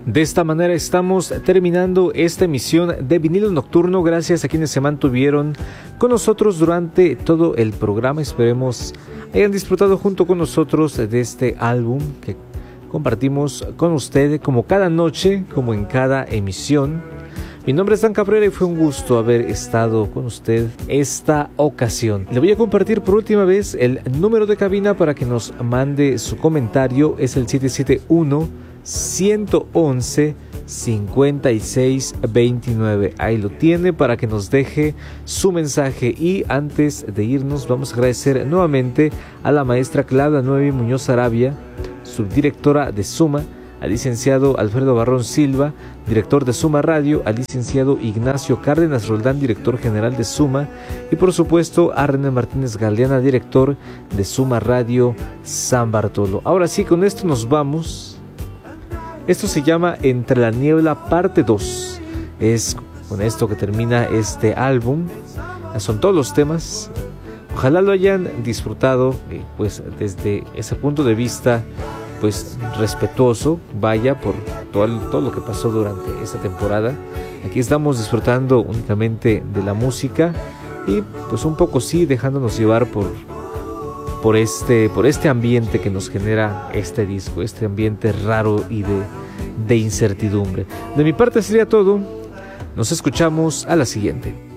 De esta manera estamos terminando esta emisión de Vinilo Nocturno. Gracias a quienes se mantuvieron con nosotros durante todo el programa. Esperemos hayan disfrutado junto con nosotros de este álbum que compartimos con usted como cada noche, como en cada emisión. Mi nombre es Dan Cabrera y fue un gusto haber estado con usted esta ocasión. Le voy a compartir por última vez el número de cabina para que nos mande su comentario. Es el 771-111-5629. Ahí lo tiene para que nos deje su mensaje. Y antes de irnos vamos a agradecer nuevamente a la maestra Claudia Noemi Muñoz Arabia, subdirectora de Suma, al licenciado Alfredo Barrón Silva, director de Suma Radio, al licenciado Ignacio Cárdenas Roldán, director general de Suma, y por supuesto a René Martínez Galeana, director de Suma Radio San Bartolo. Ahora sí, con esto nos vamos. Esto se llama Entre la Niebla parte 2. Es con esto que termina este álbum. Son todos los temas. Ojalá lo hayan disfrutado, pues desde ese punto de vista, pues respetuoso, vaya, por todo lo que pasó durante esta temporada. Aquí estamos disfrutando únicamente de la música y pues un poco sí dejándonos llevar por este ambiente que nos genera este disco, este ambiente raro y de incertidumbre. De mi parte sería todo. Nos escuchamos a la siguiente.